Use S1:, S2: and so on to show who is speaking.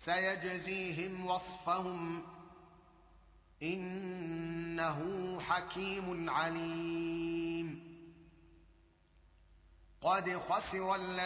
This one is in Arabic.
S1: سيجزيهم وصفهم إنه حكيم عليم قد خسر الذين